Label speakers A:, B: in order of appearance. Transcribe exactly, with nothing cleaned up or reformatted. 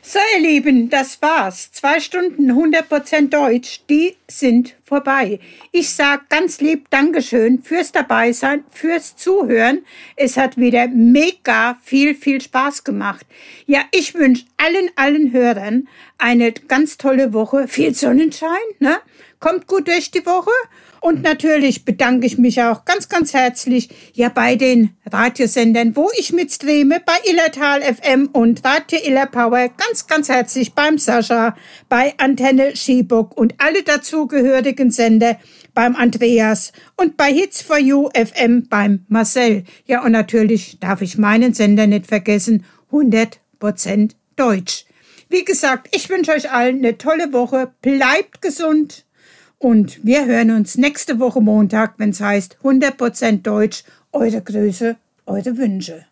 A: So, ihr Lieben, das war's. Zwei Stunden hundert Prozent Deutsch, die sind vorbei. Ich sag ganz lieb Dankeschön fürs Dabeisein, fürs Zuhören. Es hat wieder mega viel, viel Spaß gemacht. Ja, ich wünsche allen, allen Hörern eine ganz tolle Woche. Viel Sonnenschein, ne? Kommt gut durch die Woche. Und natürlich bedanke ich mich auch ganz, ganz herzlich ja bei den Radiosendern, wo ich mitstreame, bei Illertal F M und Radio Iller Power, ganz, ganz herzlich beim Sascha, bei Antenne Schiebock und alle dazugehörigen Sender beim Andreas und bei Hits for You F M beim Marcel. Ja, und natürlich darf ich meinen Sender nicht vergessen, hundert Prozent Deutsch. Wie gesagt, ich wünsche euch allen eine tolle Woche, bleibt gesund. Und wir hören uns nächste Woche Montag, wenn es heißt hundert Prozent Deutsch, eure Grüße, eure Wünsche.